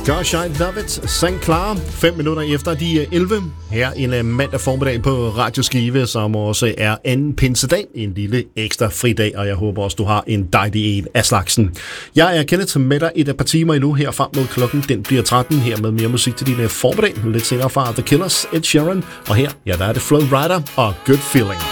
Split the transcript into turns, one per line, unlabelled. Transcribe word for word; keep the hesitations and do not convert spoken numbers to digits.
Gosh, I love it. Sankt Clara, fem minutter efter de elleve. Her en mandag formiddag på Radio Skive, som også er anden pinsedag. En lille ekstra fridag, og jeg håber også, du har en dejlig en af slagsen. Jeg er Kenneth med dig et par timer endnu her frem mod klokken. Den bliver tretten her med mere musik til din formiddag. Lidt senere fra The Killers, Ed Sheeran. Og her, ja, der er det Flow Rider og Good Feeling.